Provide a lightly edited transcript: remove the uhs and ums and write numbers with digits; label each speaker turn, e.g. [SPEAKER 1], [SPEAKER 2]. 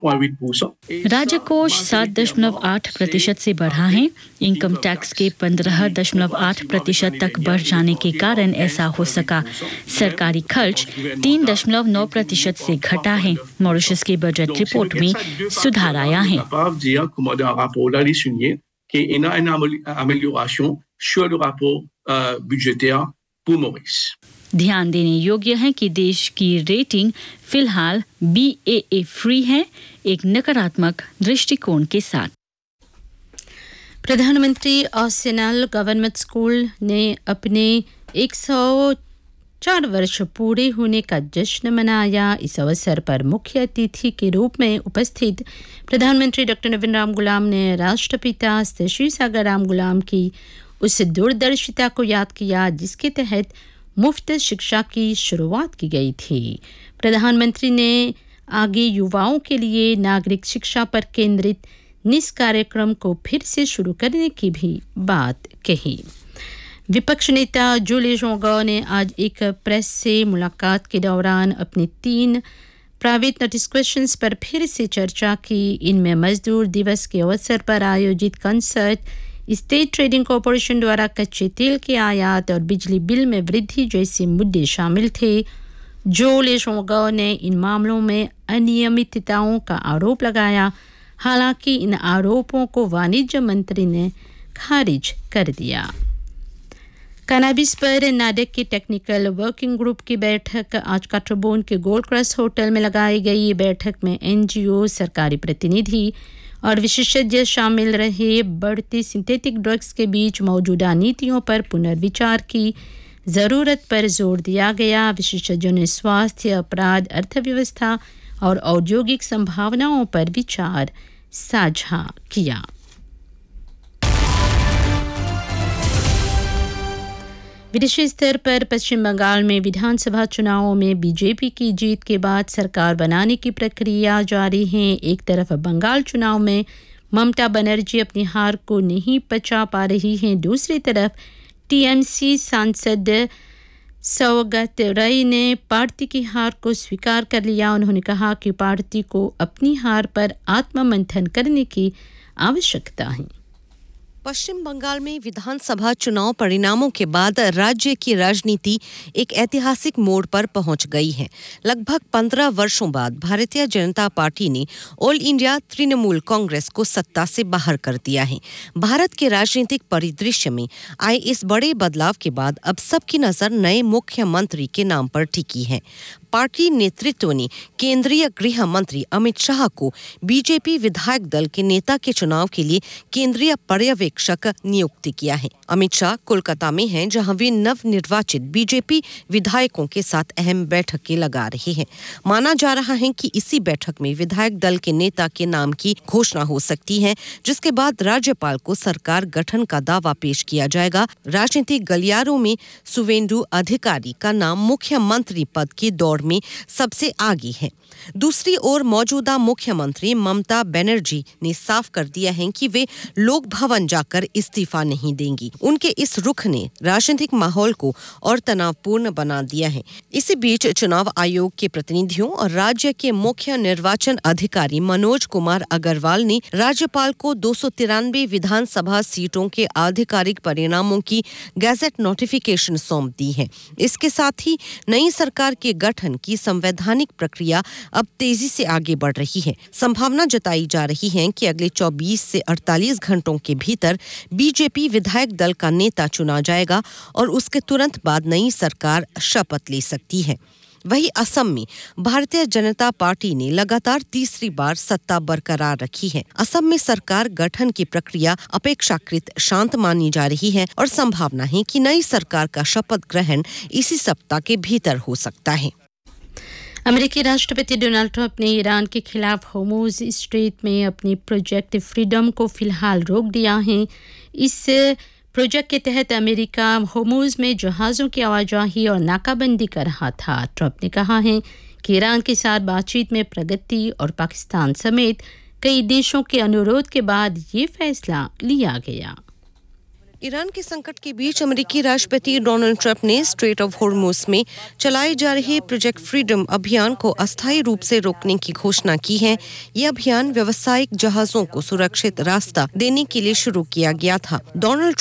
[SPEAKER 1] राज्य कोष 7.8% से बढ़ा है। इनकम टैक्स के 15.8% तक बढ़ जाने के कारण ऐसा हो सका। सरकारी खर्च 3.9% से घटा है। मॉरिशस की बजट रिपोर्ट में सुधार आया है। ध्यान देने योग्य है कि देश की रेटिंग फिलहाल BAA है, एक नकारात्मक दृष्टिकोण के साथ।
[SPEAKER 2] प्रधानमंत्री ऑस्टिनल गवर्नमेंट स्कूल ने अपने 104 वर्ष पूरे होने का जश्न मनाया। इस अवसर पर मुख्य अतिथि के रूप में उपस्थित प्रधानमंत्री डॉक्टर नवीन राम गुलाम ने राष्ट्रपिता श्री सागर राम गुलाम की उस दूरदर्शिता को याद किया जिसके तहत मुफ्त शिक्षा की शुरुआत की गई थी। प्रधानमंत्री ने आगे युवाओं के लिए नागरिक शिक्षा पर केंद्रित निस कार्यक्रम को फिर से शुरू करने की भी बात कही। विपक्ष नेता जूले जोंगा ने आज एक प्रेस से मुलाकात के दौरान अपने 3 प्राइवेट नोटिस क्वेश्चंस पर फिर से चर्चा की। इनमें मजदूर दिवस के अवसर पर आयोजित कंसर्ट, स्टेट ट्रेडिंग कॉरपोरेशन द्वारा कच्चे तेल के आयात और बिजली बिल में वृद्धि जैसे मुद्दे शामिल थे। जो लेशोंगा ने इन मामलों में अनियमितताओं का आरोप लगाया। हालांकि इन आरोपों को वाणिज्य मंत्री ने खारिज कर दिया। कैनाबिस पर नाडेक की टेक्निकल वर्किंग ग्रुप की बैठक आज काटरबोन के गोल्ड क्रस्ट होटल में लगाई गई। बैठक में NGO, सरकारी प्रतिनिधि और विशेषज्ञ शामिल रहे। बढ़ती सिंथेटिक ड्रग्स के बीच मौजूदा नीतियों पर पुनर्विचार की ज़रूरत पर जोर दिया गया। विशेषज्ञों ने स्वास्थ्य, अपराध, अर्थव्यवस्था और औद्योगिक संभावनाओं पर विचार साझा किया। विदेशी स्तर पर पश्चिम बंगाल में विधानसभा चुनावों में बीजेपी की जीत के बाद सरकार बनाने की प्रक्रिया जारी है। एक तरफ बंगाल चुनाव में ममता बनर्जी अपनी हार को नहीं पचा पा रही हैं, दूसरी तरफ TMC सांसद सौगत राय ने पार्टी की हार को स्वीकार कर लिया। उन्होंने कहा कि पार्टी को अपनी हार पर आत्ममंथन करने की आवश्यकता है।
[SPEAKER 3] पश्चिम बंगाल में विधानसभा चुनाव परिणामों के बाद राज्य की राजनीति एक ऐतिहासिक मोड़ पर पहुंच गई है। लगभग 15 वर्षों बाद भारतीय जनता पार्टी ने ऑल इंडिया तृणमूल कांग्रेस को सत्ता से बाहर कर दिया है। भारत के राजनीतिक परिदृश्य में आए इस बड़े बदलाव के बाद अब सबकी नजर नए मुख्यमंत्री के नाम पर टिकी है। पार्टी नेतृत्व ने केंद्रीय गृह मंत्री अमित शाह को बीजेपी विधायक दल के नेता के चुनाव के लिए केंद्रीय पर्यवेक्षक नियुक्त किया है। अमित शाह कोलकाता में हैं, जहां वे नवनिर्वाचित बीजेपी विधायकों के साथ अहम बैठकें लगा रहे हैं। माना जा रहा है कि इसी बैठक में विधायक दल के नेता के नाम की घोषणा हो सकती है, जिसके बाद राज्यपाल को सरकार गठन का दावा पेश किया जाएगा। राजनीतिक गलियारों में सुवेंदु अधिकारी का नाम मुख्यमंत्री पद की दौड़ में सबसे आगे है। दूसरी ओर मौजूदा मुख्यमंत्री ममता बनर्जी ने साफ कर दिया है कि वे लोक भवन जाकर इस्तीफा नहीं देंगी। उनके इस रुख ने राजनीतिक माहौल को और तनावपूर्ण बना दिया है। इसी बीच चुनाव आयोग के प्रतिनिधियों और राज्य के मुख्य निर्वाचन अधिकारी मनोज कुमार अग्रवाल ने राज्यपाल को 293 विधानसभा सीटों के आधिकारिक परिणामों की गैजेट नोटिफिकेशन सौंप दी है। इसके साथ ही नई सरकार के गठन की संवैधानिक प्रक्रिया अब तेजी से आगे बढ़ रही है। संभावना जताई जा रही है कि अगले 24 से 48 घंटों के भीतर बीजेपी विधायक दल का नेता चुना जाएगा और उसके तुरंत बाद नई सरकार शपथ ले सकती है। वहीं असम में भारतीय जनता पार्टी ने लगातार तीसरी बार सत्ता बरकरार रखी है। असम में सरकार गठन की प्रक्रिया अपेक्षाकृत शांत मानी जा रही है और संभावना है कि नई सरकार का शपथ ग्रहण इसी सप्ताह के भीतर हो सकता है।
[SPEAKER 2] अमेरिकी राष्ट्रपति डोनाल्ड ट्रंप ने ईरान के खिलाफ होर्मुज स्ट्रेट में अपनी प्रोजेक्ट फ्रीडम को फिलहाल रोक दिया है। इस प्रोजेक्ट के तहत अमेरिका होर्मुज में जहाज़ों की आवाजाही और नाकाबंदी कर रहा था। ट्रंप ने कहा है कि ईरान के साथ बातचीत में प्रगति और पाकिस्तान समेत कई देशों के अनुरोध के बाद ये फैसला लिया गया।
[SPEAKER 3] ईरान के संकट के बीच अमेरिकी राष्ट्रपति डोनाल्ड ट्रंप ने स्ट्रेट ऑफ हॉर्मुज में चलाए जा रहे प्रोजेक्ट फ्रीडम अभियान को अस्थायी रूप से रोकने की घोषणा की है। यह अभियान व्यावसायिक जहाजों को सुरक्षित रास्ता देने के लिए शुरू किया गया था। डोनाल्ड